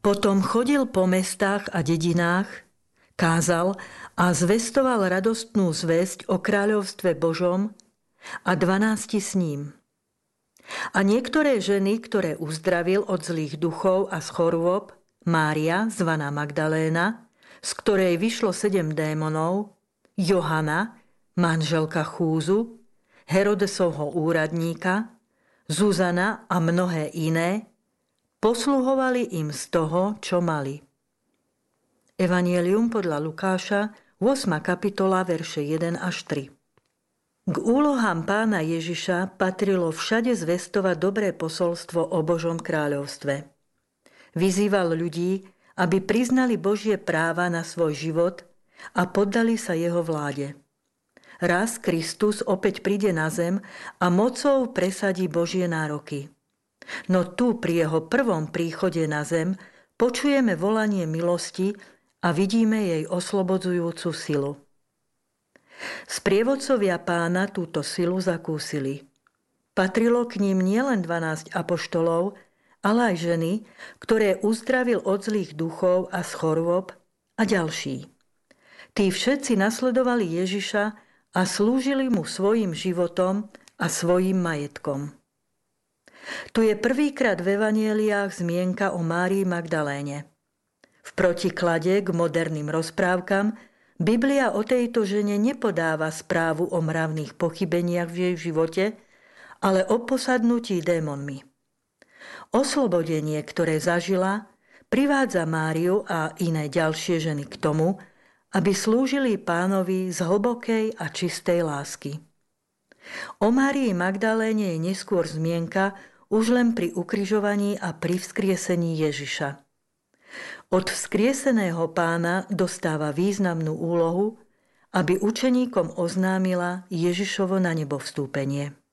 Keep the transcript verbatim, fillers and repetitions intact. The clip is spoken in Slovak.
Potom chodil po mestách a dedinách, kázal a zvestoval radostnú zvesť o kráľovstve Božom a dvanásti s ním. A niektoré ženy, ktoré uzdravil od zlých duchov a z chorôb, Mária, zvaná Magdaléna, z ktorej vyšlo sedem démonov, Johana, manželka Chúzu, Herodesovho úradníka, Zuzana a mnohé iné, posluhovali im z toho, čo mali. Evangelium podľa Lukáša, ôsma kapitola, verše jeden až tri. K úlohám pána Ježiša patrilo všade zvestovať dobré posolstvo o Božom kráľovstve. Vyzýval ľudí, aby priznali Božie práva na svoj život a poddali sa jeho vláde. Raz Kristus opäť príde na zem a mocou presadí Božie nároky. No tu pri jeho prvom príchode na zem počujeme volanie milosti a vidíme jej oslobodzujúcu silu. Sprievodcovia pána túto silu zakúsili. Patrilo k ním nielen dvanásť apoštolov, ale aj ženy, ktoré uzdravil od zlých duchov a z chorôb a ďalší. Tí všetci nasledovali Ježiša a slúžili mu svojim životom a svojim majetkom. Tu je prvýkrát v evanjeliách zmienka o Márii Magdaléne. V protiklade k moderným rozprávkam Biblia o tejto žene nepodáva správu o mravných pochybeniach v jej živote, ale o posadnutí démonmi. Oslobodenie, ktoré zažila, privádza Máriu a iné ďalšie ženy k tomu, aby slúžili pánovi z hlbokej a čistej lásky. O Márii Magdaléne je neskôr zmienka už len pri ukrižovaní a pri vzkriesení Ježiša. Od vzkrieseného pána dostáva významnú úlohu, aby učeníkom oznámila Ježišovo na nebo vstúpenie.